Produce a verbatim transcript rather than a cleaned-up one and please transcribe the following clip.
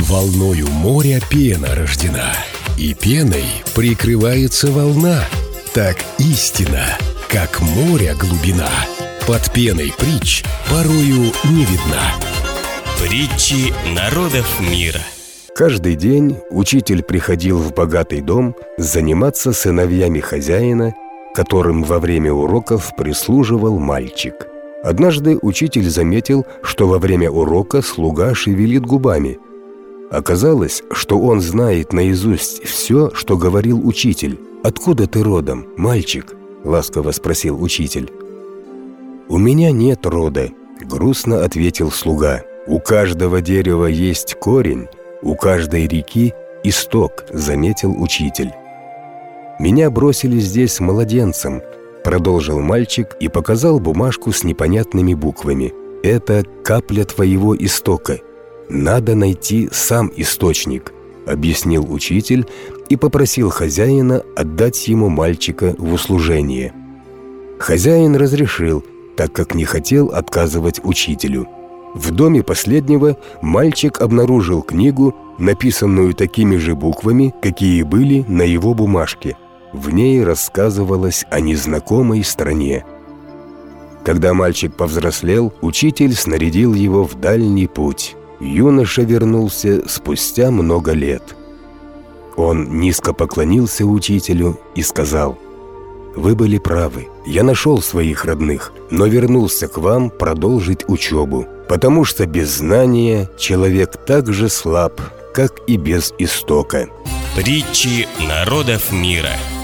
Волною моря пена рождена, и пеной прикрывается волна. Так истина, как море глубина, под пеной притч порою не видна. Притчи народов мира. Каждый день учитель приходил в богатый дом заниматься сыновьями хозяина, которым во время уроков прислуживал мальчик. Однажды учитель заметил, что во время урока слуга шевелит губами. Оказалось, что он знает наизусть все, что говорил учитель. «Откуда ты родом, мальчик?» – ласково спросил учитель. «У меня нет рода», – грустно ответил слуга. «У каждого дерева есть корень, у каждой реки исток», – заметил учитель. «Меня бросили здесь младенцем», – продолжил мальчик и показал бумажку с непонятными буквами. «Это капля твоего истока. Надо найти сам источник», – объяснил учитель и попросил хозяина отдать ему мальчика в услужение. Хозяин разрешил, так как не хотел отказывать учителю. В доме последнего мальчик обнаружил книгу, написанную такими же буквами, какие были на его бумажке. В ней рассказывалось о незнакомой стране. Когда мальчик повзрослел, учитель снарядил его в дальний путь. Юноша вернулся спустя много лет. Он низко поклонился учителю и сказал: «Вы были правы, я нашел своих родных, но вернулся к вам продолжить учебу, потому что без знания человек так же слаб, как и без истока». Притчи народов мира.